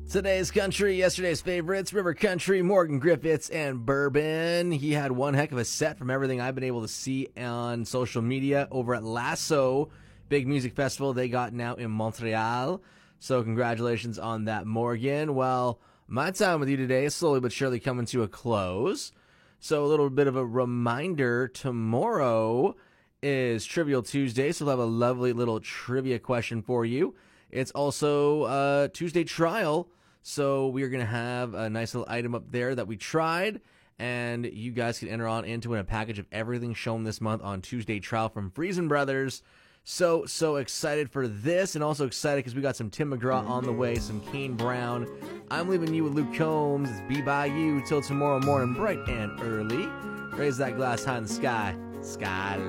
Today's country, yesterday's favorites, River Country, Morgan Griffiths, and Bourbon. He had one heck of a set from everything I've been able to see on social media over at Lasso, big music festival they got now in Montreal. So congratulations on that, Morgan. Well, my time with you today is slowly but surely coming to a close. So a little bit of a reminder, tomorrow is Trivial Tuesday, so we'll have a lovely little trivia question for you. It's also Tuesday trial, so we're going to have a nice little item up there that we tried, and you guys can enter on into a package of everything shown this month on Tuesday trial from Friesen Brothers. So excited for this, and also excited because we got some Tim McGraw on the way, some Kane Brown. I'm leaving you with Luke Combs. It's Be By You till tomorrow morning, bright and early. Raise that glass high in the sky. Sky